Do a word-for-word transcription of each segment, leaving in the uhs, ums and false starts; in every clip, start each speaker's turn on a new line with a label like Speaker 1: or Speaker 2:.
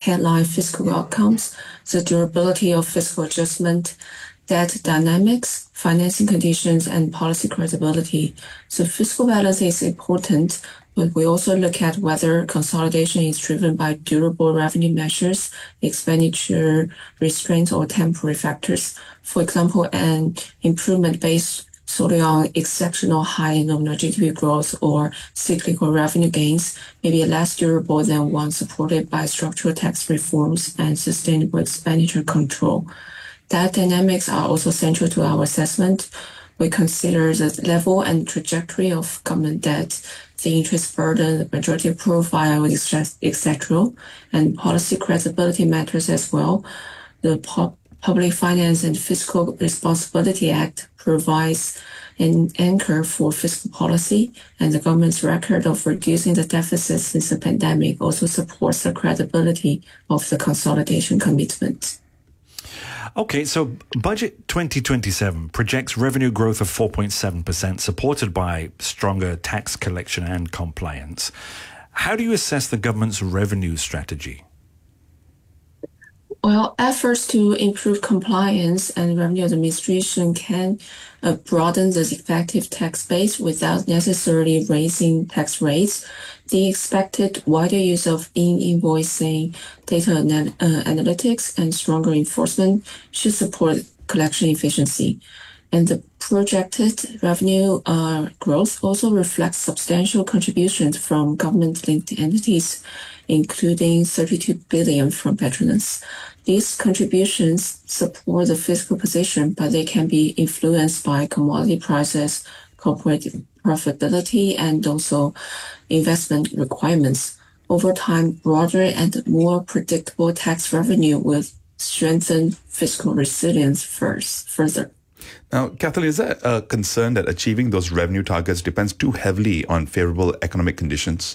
Speaker 1: headline fiscal outcomes, the durability of fiscal adjustment, debt dynamics, financing conditions, and policy credibility. So fiscal balance is important, but we also look at whether consolidation is driven by durable revenue measures, expenditure restraints, or temporary factors. For example, an improvement based solely on exceptional high nominal G D P growth or cyclical revenue gains may be less durable than one supported by structural tax reforms and sustainable expenditure control. Debt dynamics are also central to our assessment. We consider the level and trajectory of government debt, the interest burden, the maturity profile, et cetera, and policy credibility matters as well. The pop Public Finance and Fiscal Responsibility Act provides an anchor for fiscal policy, and the government's record of reducing the deficit since the pandemic also supports the credibility of the consolidation commitment.
Speaker 2: Okay, so Budget twenty twenty-seven projects revenue growth of four point seven percent, supported by stronger tax collection and compliance. How do you assess the government's revenue strategy?
Speaker 1: Well, efforts to improve compliance and revenue administration can uh, broaden the effective tax base without necessarily raising tax rates. The expected wider use of in-invoicing, data anal- uh, analytics, and stronger enforcement should support collection efficiency. And the projected revenue uh, growth also reflects substantial contributions from government-linked entities, including thirty-two billion dollars from Petronas. These contributions support the fiscal position, but they can be influenced by commodity prices, corporate profitability, and also investment requirements. Over time, broader and more predictable tax revenue will strengthen fiscal resilience first, further.
Speaker 3: Now, Kathleen, is there a concern that achieving those revenue targets depends too heavily on favorable economic conditions?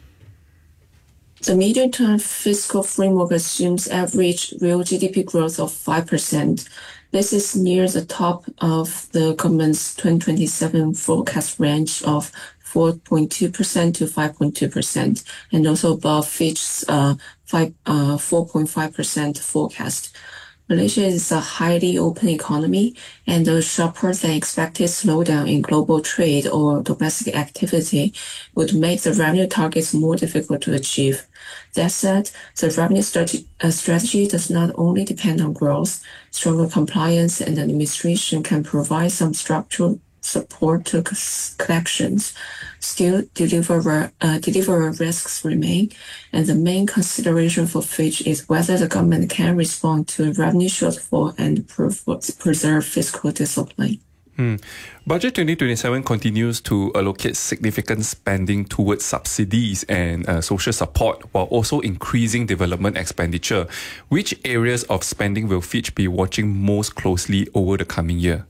Speaker 1: The medium-term fiscal framework assumes average real G D P growth of five percent. This is near the top of the government's twenty twenty-seven forecast range of four point two percent to five point two percent, and also above Fitch's uh, five, uh, four point five percent forecast. Malaysia is a highly open economy, and a sharper than expected slowdown in global trade or domestic activity would make the revenue targets more difficult to achieve. That said, the revenue strategy, uh, strategy does not only depend on growth. Stronger compliance and administration can provide some structural support to collections. Still, delivery, uh, delivery risks remain, and the main consideration for Fitch is whether the government can respond to a revenue shortfall and preserve fiscal discipline.
Speaker 4: Hmm. Budget twenty twenty-seven continues to allocate significant spending towards subsidies and uh, social support while also increasing development expenditure. Which areas of spending will Fitch be watching most closely over the coming year?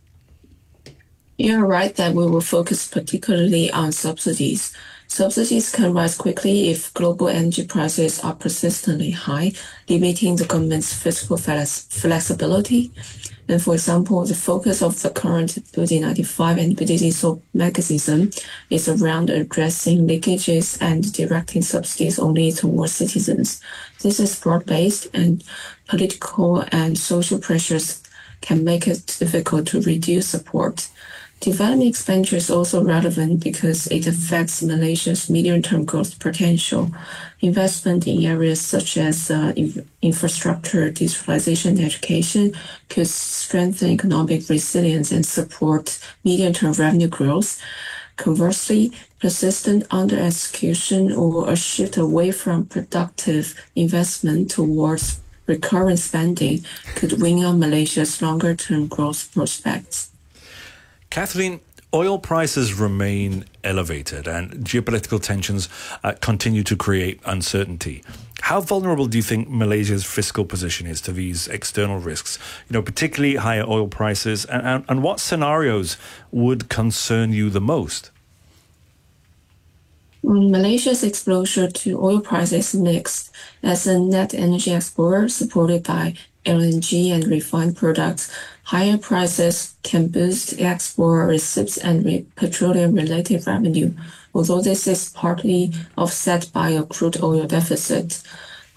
Speaker 1: You're right that we will focus particularly on subsidies. Subsidies can rise quickly if global energy prices are persistently high, limiting the government's fiscal flexibility. And for example, the focus of the current Building ninety-five and Building Soap mechanism is around addressing leakages and directing subsidies only towards citizens. This is broad-based, and political and social pressures can make it difficult to reduce support. Development expenditure is also relevant because it affects Malaysia's medium-term growth potential. Investment in areas such as uh, in- infrastructure, digitalization, and education could strengthen economic resilience and support medium-term revenue growth. Conversely, persistent under-execution or a shift away from productive investment towards recurrent spending could weigh on Malaysia's longer-term growth prospects.
Speaker 2: Kathleen, oil prices remain elevated and geopolitical tensions uh, continue to create uncertainty. How vulnerable do you think Malaysia's fiscal position is to these external risks, you know, particularly higher oil prices, and, and, and what scenarios would concern you the most?
Speaker 1: Malaysia's exposure to oil prices is mixed. As a net energy exporter supported by L N G and refined products, higher prices can boost export receipts and re- petroleum-related revenue, although this is partly offset by a crude oil deficit.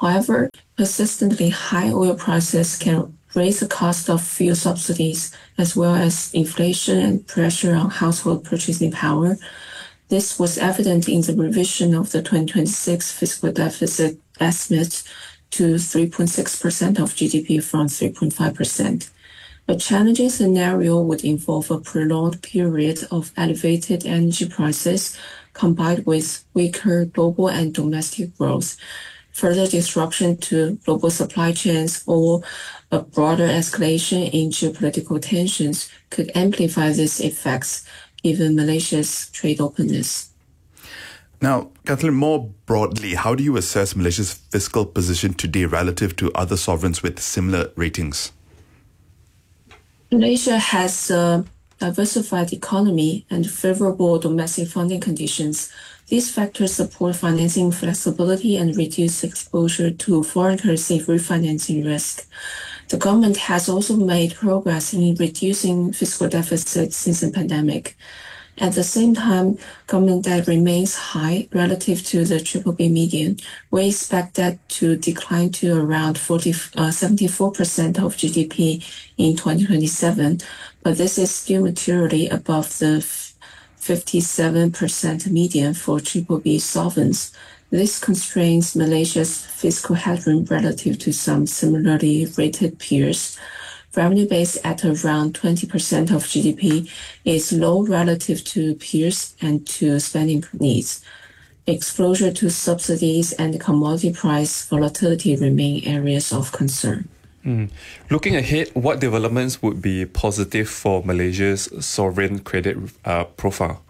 Speaker 1: However, persistently high oil prices can raise the cost of fuel subsidies, as well as inflation and pressure on household purchasing power. This was evident in the revision of the twenty twenty-six fiscal deficit estimate to three point six percent of G D P from three point five percent. A challenging scenario would involve a prolonged period of elevated energy prices combined with weaker global and domestic growth, further disruption to global supply chains, or a broader escalation in geopolitical tensions could amplify these effects, given Malaysia's trade openness.
Speaker 3: Now, Kathleen, more broadly, how do you assess Malaysia's fiscal position today relative to other sovereigns with similar ratings?
Speaker 1: Malaysia has a diversified economy and favorable domestic funding conditions. These factors support financing flexibility and reduce exposure to foreign currency refinancing risk. The government has also made progress in reducing fiscal deficits since the pandemic. At the same time, government debt remains high relative to the triple B median. We expect that to decline to around forty, uh, seventy-four percent of G D P in twenty twenty-seven, but this is still materially above the fifty-seven percent median for triple B sovereigns. This constrains Malaysia's fiscal headroom relative to some similarly rated peers. Revenue base at around twenty percent of G D P is low relative to peers and to spending needs. Exposure to subsidies and commodity price volatility remain areas of concern.
Speaker 4: Mm. Looking ahead, what developments would be positive for Malaysia's sovereign credit uh, profile?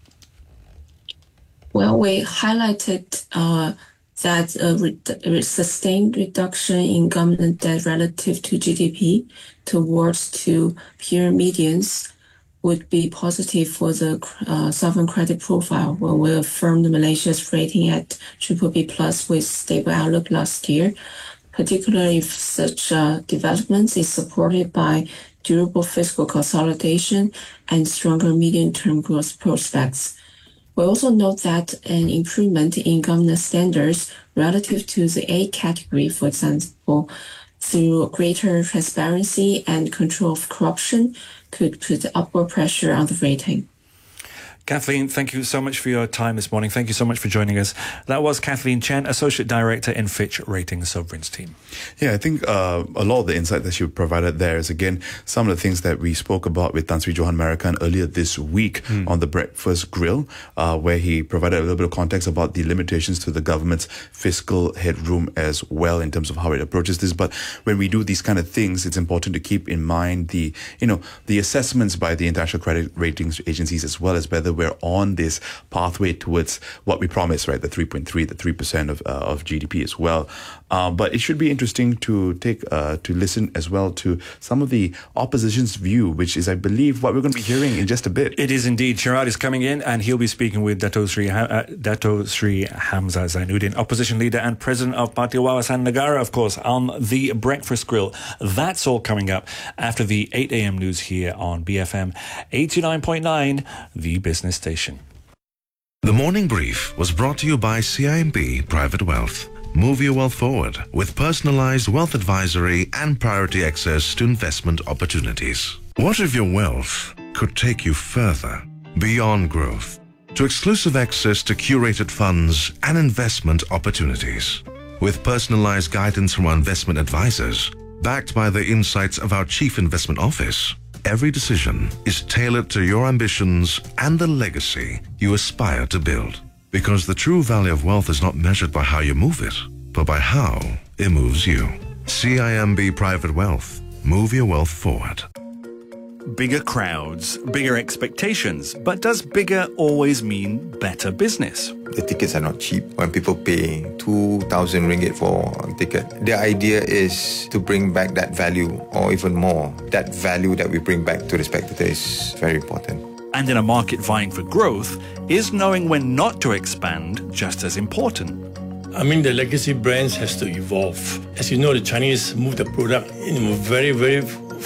Speaker 1: Well, we highlighted uh, that a re- sustained reduction in government debt relative to G D P towards to peer medians would be positive for the uh, sovereign credit profile, where we affirmed Malaysia's rating at triple B plus with stable outlook last year, particularly if such uh, developments is supported by durable fiscal consolidation and stronger medium-term growth prospects. We also note that an improvement in governance standards relative to the A category, for example, through greater transparency and control of corruption, could put upward pressure on the rating.
Speaker 2: Kathleen, thank you so much for your time this morning. Thank you so much for joining us. That was Kathleen Chen, Associate Director in Fitch Ratings Sovereigns team.
Speaker 3: Yeah, I think uh, a lot of the insight that she provided there is, again, some of the things that we spoke about with Tan Sri Johan Marakan earlier this week mm. on the Breakfast Grill, uh, where he provided a little bit of context about the limitations to the government's fiscal headroom as well in terms of how it approaches this. But when we do these kind of things, it's important to keep in mind the, you know, the assessments by the international credit ratings agencies, as well as whether we're on this pathway towards what we promised, right? The three point three, the three percent of uh, of G D P as well. Uh, but it should be interesting to take uh, to listen as well to some of the opposition's view, which is, I believe, what we're going to be hearing in just a bit.
Speaker 2: It is indeed. Sharad is coming in, and he'll be speaking with Dato Sri ha- uh, Dato Sri Hamzah Zainuddin, opposition leader and president of Parti Wawasan Negara, of course, on the Breakfast Grill. That's all coming up after the eight a.m. news here on B F M eighty-nine point nine, the business station.
Speaker 5: The Morning Brief was brought to you by C I M B Private Wealth. Move your wealth forward with personalized wealth advisory and priority access to investment opportunities. What if your wealth could take you further, beyond growth, to exclusive access to curated funds and investment opportunities? With personalized guidance from our investment advisors, backed by the insights of our Chief Investment Office, every decision is tailored to your ambitions and the legacy you aspire to build. Because the true value of wealth is not measured by how you move it, but by how it moves you. C I M B Private Wealth. Move your wealth forward.
Speaker 2: Bigger crowds, bigger expectations. But does bigger always mean better business?
Speaker 6: The tickets are not cheap. When people pay two thousand ringgit for a ticket, the idea is to bring back that value, or even more. That value that we bring back to the spectator is very important.
Speaker 2: And in a market vying for growth, is knowing when not to expand just as important?
Speaker 7: I mean, the legacy brands has to evolve. As you know, the Chinese move the product in a very, very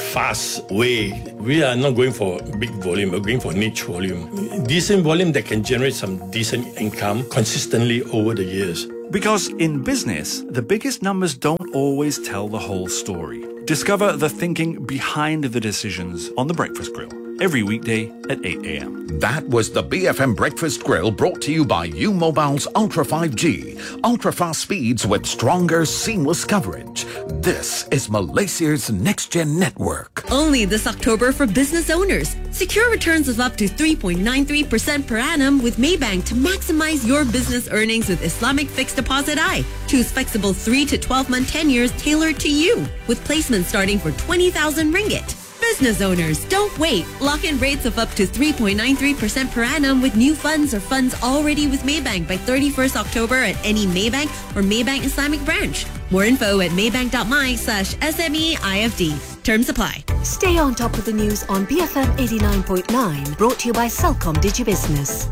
Speaker 7: fast way. We are not going for big volume, we're going for niche volume. Decent volume that can generate some decent income consistently over the years.
Speaker 2: Because in business, the biggest numbers don't always tell the whole story. Discover the thinking behind the decisions on The Breakfast Grill every weekday at eight a.m.
Speaker 8: That was the B F M Breakfast Grill, brought to you by U Mobile's Ultra five G. Ultra fast speeds with stronger, seamless coverage. This is Malaysia's next-gen network.
Speaker 9: Only this October for business owners. Secure returns of up to three point nine three percent per annum with Maybank to maximize your business earnings with Islamic Fixed Deposit I. Choose flexible three to twelve month tenures tailored to you with placements starting for twenty thousand ringgit. Business owners, don't wait. Lock in rates of up to three point nine three percent per annum with new funds or funds already with Maybank by thirty-first October at any Maybank or Maybank Islamic branch. More info at maybank.my slash SMEIFD. Terms apply.
Speaker 10: Stay on top of the news on B F M eighty-nine point nine, brought to you by Celcom DigiBusiness.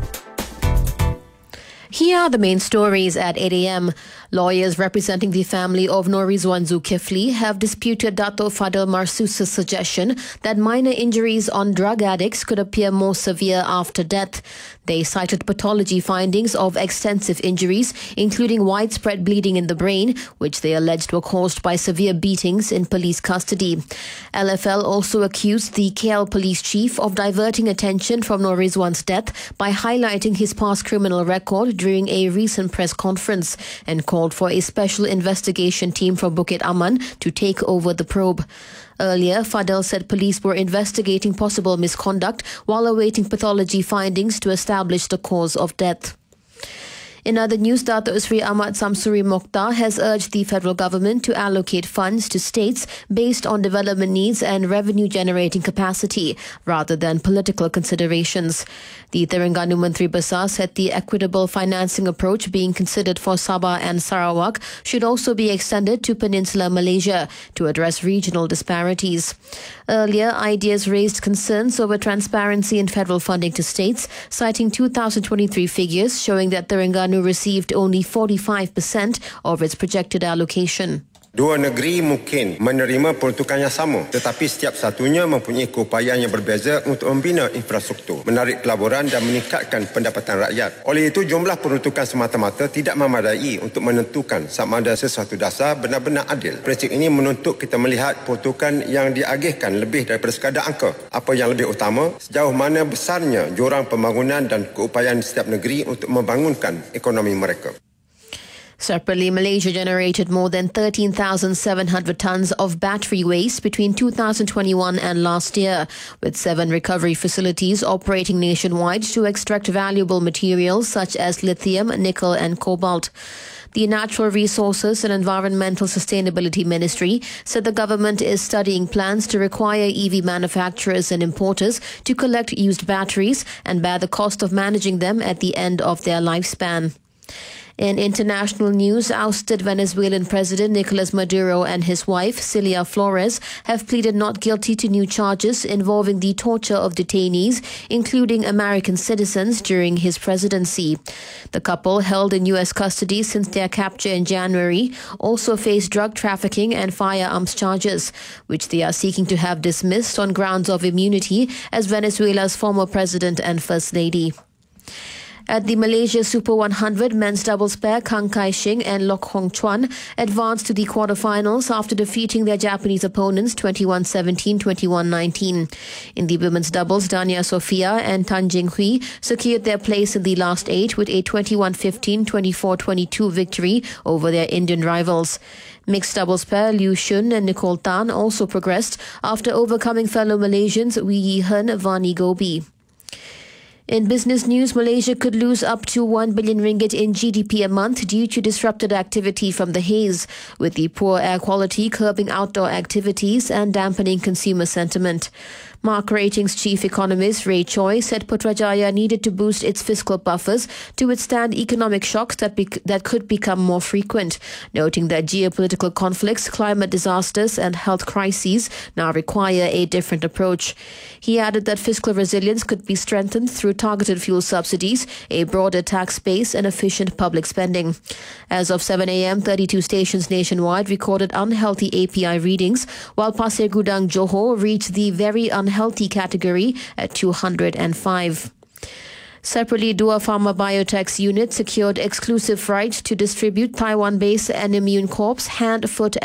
Speaker 11: Here are the main stories at eight a.m. Lawyers representing the family of Nor Rizwan Zulkifli have disputed Dato' Fadil Marsus's suggestion that minor injuries on drug addicts could appear more severe after death. They cited pathology findings of extensive injuries, including widespread bleeding in the brain, which they alleged were caused by severe beatings in police custody. L F L also accused the K L police chief of diverting attention from Nor Rizwan's death by highlighting his past criminal record during a recent press conference and called for a special investigation team from Bukit Aman to take over the probe. Earlier, Fadil said police were investigating possible misconduct while awaiting pathology findings to establish the cause of death. In other news, Dato' Sri Ahmad Samsuri Mokhtar has urged the federal government to allocate funds to states based on development needs and revenue-generating capacity rather than political considerations. The Terengganu Menteri Besar said the equitable financing approach being considered for Sabah and Sarawak should also be extended to Peninsular Malaysia to address regional disparities. Earlier, ideas raised concerns over transparency in federal funding to states, citing two thousand twenty-three figures showing that Terengganu received only forty-five percent of its projected allocation.
Speaker 12: Dua negeri mungkin menerima peruntukan yang sama, tetapi setiap satunya mempunyai keupayaan yang berbeza untuk membina infrastruktur, menarik pelaburan dan meningkatkan pendapatan rakyat. Oleh itu, jumlah peruntukan semata-mata tidak memadai untuk menentukan sama ada sesuatu dasar benar-benar adil. Prinsip ini menuntut kita melihat peruntukan yang diagihkan lebih daripada sekadar angka. Apa yang lebih utama, sejauh mana besarnya jurang pembangunan dan keupayaan setiap negeri untuk membangunkan ekonomi mereka.
Speaker 11: Separately, Malaysia generated more than thirteen thousand seven hundred tons of battery waste between two thousand twenty-one and last year, with seven recovery facilities operating nationwide to extract valuable materials such as lithium, nickel and cobalt. The Natural Resources and Environmental Sustainability Ministry said the government is studying plans to require E V manufacturers and importers to collect used batteries and bear the cost of managing them at the end of their lifespan. In international news, ousted Venezuelan President Nicolas Maduro and his wife, Cilia Flores, have pleaded not guilty to new charges involving the torture of detainees, including American citizens, during his presidency. The couple, held in U S custody since their capture in January, also face drug trafficking and firearms charges, which they are seeking to have dismissed on grounds of immunity as Venezuela's former president and first lady. At the Malaysia Super one hundred men's doubles pair, Kang Kai-shing and Lok Hong Chuan advanced to the quarterfinals after defeating their Japanese opponents twenty-one seventeen, twenty-one nineteen. In the women's doubles, Dania Sofia and Tan Jing Hui secured their place in the last eight with a twenty-one fifteen, twenty-four twenty-two victory over their Indian rivals. Mixed doubles pair Liu Shun and Nicole Tan also progressed after overcoming fellow Malaysians Wee Yi Hen, Vani Gobi. In business news, Malaysia could lose up to one billion ringgit in G D P a month due to disrupted activity from the haze, with the poor air quality curbing outdoor activities and dampening consumer sentiment. Mark Ratings chief economist Ray Choi said Putrajaya needed to boost its fiscal buffers to withstand economic shocks that bec- that could become more frequent, noting that geopolitical conflicts, climate disasters and health crises now require a different approach. He added that fiscal resilience could be strengthened through targeted fuel subsidies, a broader tax base and efficient public spending. As of seven a.m., thirty-two stations nationwide recorded unhealthy A P I readings, while Pasir Gudang Johor reached the very unhealthy category at two hundred five. Separately, Dua Pharma Biotech's unit secured exclusive rights to distribute Taiwan-based Animune Corp's hand, foot